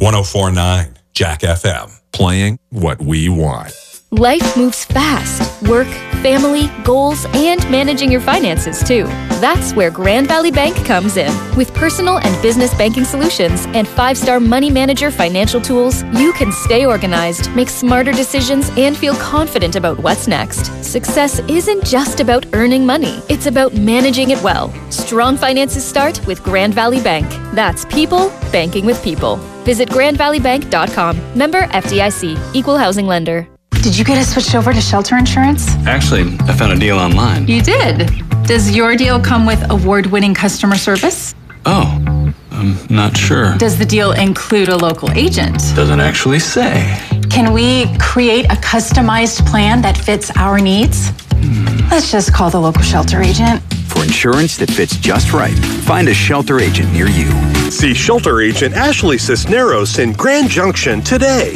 104.9 Jack FM. Playing what we want. Life moves fast. Work, family, goals, and managing your finances too. That's where Grand Valley Bank comes in. With personal and business banking solutions and 5-star money manager financial tools, you can stay organized, make smarter decisions, and feel confident about what's next. Success isn't just about earning money. It's about managing it well. Strong finances start with Grand Valley Bank. That's people banking with people. Visit grandvalleybank.com. Member FDIC. Equal housing lender. Did you get us switched over to shelter insurance? Actually, I found a deal online. You did? Does your deal come with award-winning customer service? Oh, I'm not sure. Does the deal include a local agent? Doesn't actually say. Can we create a customized plan that fits our needs? Let's just call the local shelter agent. For insurance that fits just right, find a shelter agent near you. See shelter agent Ashley Cisneros in Grand Junction today.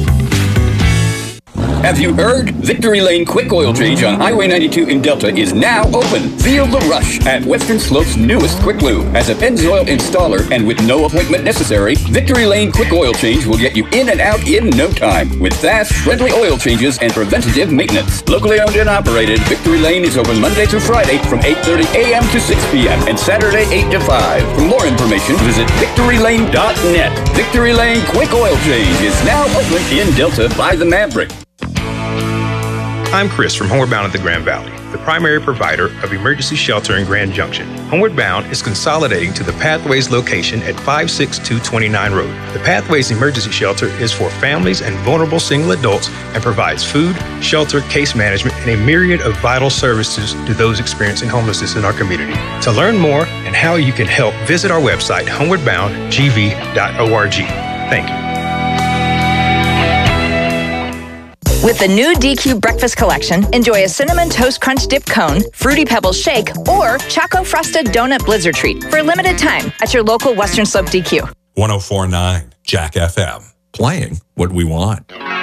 Have you heard? Victory Lane Quick Oil Change on Highway 92 in Delta is now open. Feel the rush at Western Slope's newest Quick Lube. As a Pennzoil installer and with no appointment necessary, Victory Lane Quick Oil Change will get you in and out in no time with fast, friendly oil changes and preventative maintenance. Locally owned and operated, Victory Lane is open Monday through Friday from 8:30 a.m. to 6 p.m. and Saturday 8 to 5. For more information, visit victorylane.net. Victory Lane Quick Oil Change is now open in Delta by the Maverick. I'm Chris from Homeward Bound at the Grand Valley, the primary provider of emergency shelter in Grand Junction. Homeward Bound is consolidating to the Pathways location at 56229 Road. The Pathways Emergency Shelter is for families and vulnerable single adults and provides food, shelter, case management, and a myriad of vital services to those experiencing homelessness in our community. To learn more and how you can help, visit our website, homewardboundgv.org. Thank you. With the new DQ Breakfast Collection, enjoy a Cinnamon Toast Crunch Dip Cone, Fruity Pebbles Shake, or Choco Frosted Donut Blizzard Treat for a limited time at your local Western Slope DQ. 104.9 Jack FM. Playing what we want.